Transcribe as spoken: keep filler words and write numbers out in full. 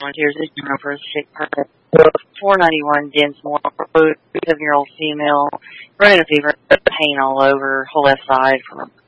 volunteers this year for a sick person. four ninety-one Dinsmore, seven-year-old female, running a fever, pain all over, whole left side from her